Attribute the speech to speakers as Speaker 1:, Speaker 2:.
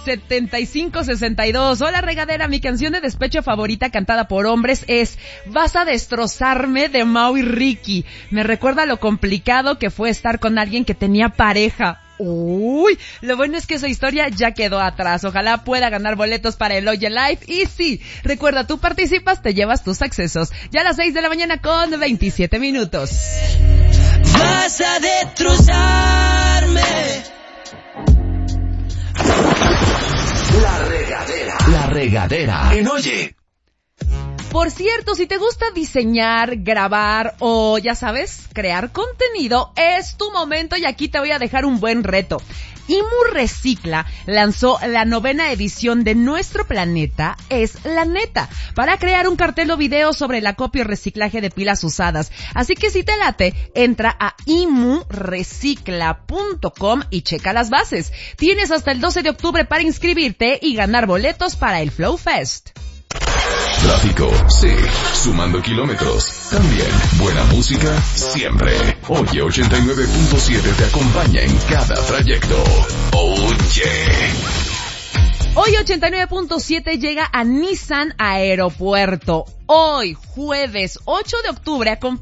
Speaker 1: 7562. Hola, regadera, mi canción de despecho favorita cantada por hombres es Vas a destrozarme de Mau y Ricky. Me recuerda lo complicado que fue estar con alguien que tenía pareja. Uy, lo bueno es que esa historia ya quedó atrás. Ojalá pueda ganar boletos para el Oye Live. Y sí, recuerda, tú participas, te llevas tus accesos. Ya a las 6 de la mañana con 27 minutos.
Speaker 2: Vas a destrozarme.
Speaker 3: La regadera. En Oye.
Speaker 1: Por cierto, si te gusta diseñar, grabar o, ya sabes, crear contenido, es tu momento y aquí te voy a dejar un buen reto. IMU Recicla lanzó la 9ª edición de Nuestro Planeta es la Neta, para crear un cartel o video sobre el acopio y reciclaje de pilas usadas. Así que si te late, entra a imurecicla.com y checa las bases. Tienes hasta el 12 de octubre para inscribirte y ganar boletos para el Flow Fest.
Speaker 3: Tráfico, sí. Sumando kilómetros. También buena música, siempre. Oye 89.7 te acompaña en cada trayecto. Oye.
Speaker 1: Hoy 89.7 llega a Nissan Aeropuerto. Hoy, jueves 8 de octubre, acompaña